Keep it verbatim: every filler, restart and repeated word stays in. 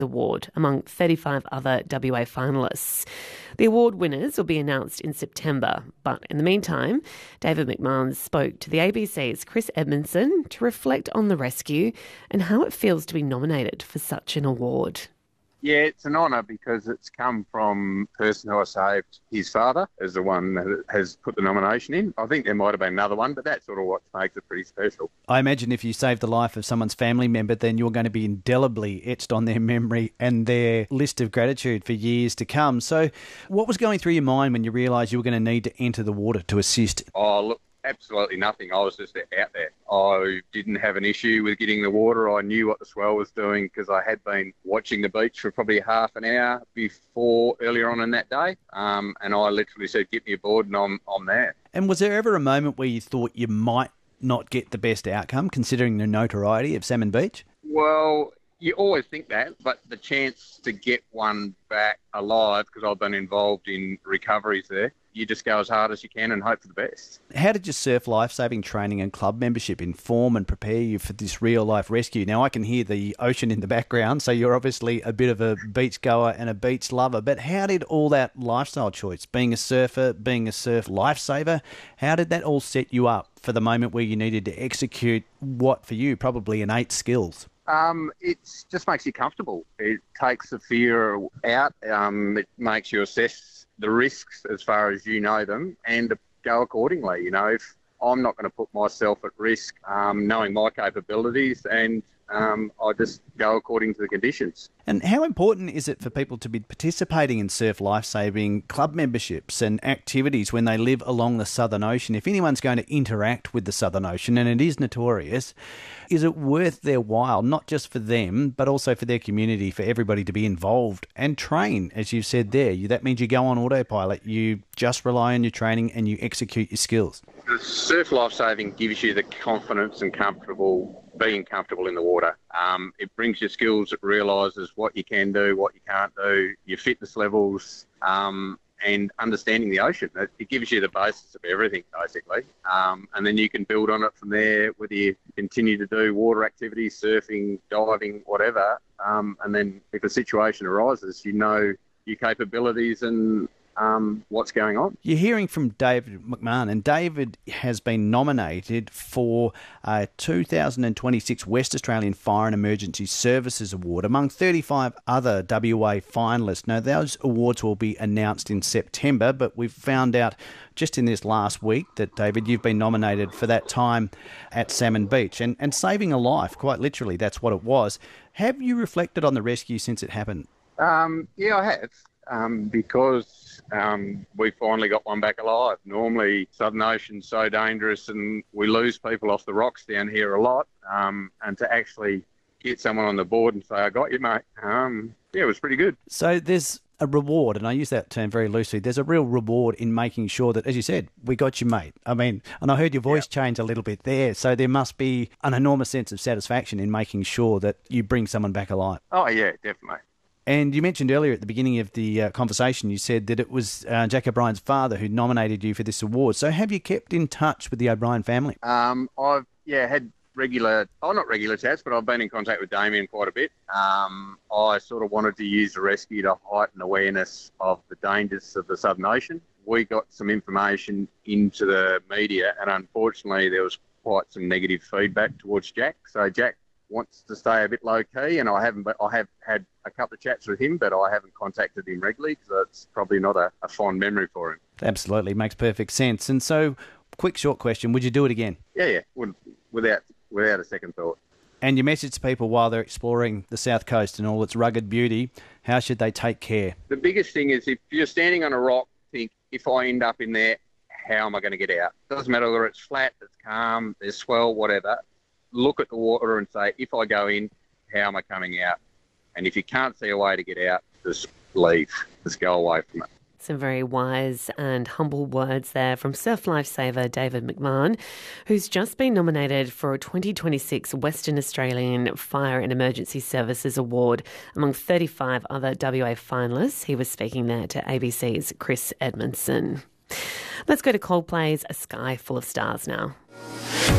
Award among thirty-five other W A finalists. The award winners will be announced in September, but in the meantime, David McMahon spoke to the A B C's Chris Edmondson to reflect on the rescue and how it feels to be nominated for such an award. Yeah, it's an honour because it's come from the person who I saved, his father, as the one that has put the nomination in. I think there might have been another one, but that's sort of what makes it pretty special. I imagine if you saved the life of someone's family member, then you're going to be indelibly etched on their memory and their list of gratitude for years to come. So what was going through your mind when you realised you were going to need to enter the water to assist? Oh, look. Absolutely nothing. I was just out there. I didn't have an issue with getting the water. I knew what the swell was doing because I had been watching the beach for probably half an hour before, earlier on in that day. Um, and I literally said, get me aboard and I'm, I'm there. And was there ever a moment where you thought you might not get the best outcome considering the notoriety of Salmon Beach? Well, you always think that, but the chance to get one back alive, because I've been involved in recoveries there, you just go as hard as you can and hope for the best. How did your surf lifesaving training and club membership inform and prepare you for this real-life rescue? Now, I can hear the ocean in the background, so you're obviously a bit of a beach goer and a beach lover, but how did all that lifestyle choice, being a surfer, being a surf lifesaver, how did that all set you up for the moment where you needed to execute what, for you, probably innate skills? Um, it just makes you comfortable. It takes the fear out. Um, it makes you assess the risks as far as you know them and to go accordingly. You know, if I'm not going to put myself at risk, um, knowing my capabilities, and um, I just go according to the conditions. And how important is it for people to be participating in surf lifesaving club memberships and activities when they live along the Southern Ocean? If anyone's going to interact with the Southern Ocean, and it is notorious, is it worth their while, not just for them, but also for their community, for everybody to be involved and train, as you said there? You, that means you go on autopilot, you just rely on your training and you execute your skills. The surf lifesaving gives you the confidence and comfortable being comfortable in the water. Um, it brings you skills, it realises what you can do, what you can't do, your fitness levels, um, and understanding the ocean. It, it gives you the basis of everything, basically. Um, and then you can build on it from there, whether you continue to do water activities, surfing, diving, whatever. Um, and then if a situation arises, you know your capabilities and Um, what's going on. You're hearing from David McMahon, and David has been nominated for a two thousand twenty-six West Australian Fire and Emergency Services Award among thirty-five other W A finalists. Now, those awards will be announced in September, but we've found out just in this last week that, David, you've been nominated for that time at Salmon Beach and, and saving a life, quite literally, that's what it was. Have you reflected on the rescue since it happened? Um, yeah, I have. Um, because um, we finally got one back alive. Normally, Southern Ocean's so dangerous and we lose people off the rocks down here a lot. Um, and to actually get someone on the board and say, I got you, mate, um, yeah, it was pretty good. So there's a reward, and I use that term very loosely. There's a real reward in making sure that, as you said, we got you, mate. I mean, and I heard your voice yeah. change a little bit there. So there must be an enormous sense of satisfaction in making sure that you bring someone back alive. Oh, yeah, definitely. And you mentioned earlier at the beginning of the uh, conversation, you said that it was uh, Jack O'Brien's father who nominated you for this award. So have you kept in touch with the O'Brien family? Um, I've, yeah, had regular, oh, not regular chats, but I've been in contact with Damien quite a bit. Um, I sort of wanted to use the rescue to heighten awareness of the dangers of the Southern Ocean. We got some information into the media, and unfortunately there was quite some negative feedback towards Jack. So Jack wants to stay a bit low key, and I haven't. But I have had a couple of chats with him, but I haven't contacted him regularly because it's probably not a, a fond memory for him. Absolutely, makes perfect sense. And so, quick, short question: would you do it again? Yeah, yeah, would, without without a second thought. And your message to people while they're exploring the South Coast and all its rugged beauty: how should they take care? The biggest thing is if you're standing on a rock, think, if I end up in there, how am I going to get out? Doesn't matter whether it's flat, it's calm, there's swell, whatever. Look at the water and say, if I go in, how am I coming out? And if you can't see a way to get out, just leave. Just go away from it. Some very wise and humble words there from surf lifesaver David McMahon, who's just been nominated for a twenty twenty-six Western Australian Fire and Emergency Services Award among thirty-five other W A finalists. He was speaking there to A B C's Chris Edmondson. Let's go to Coldplay's A Sky Full of Stars now.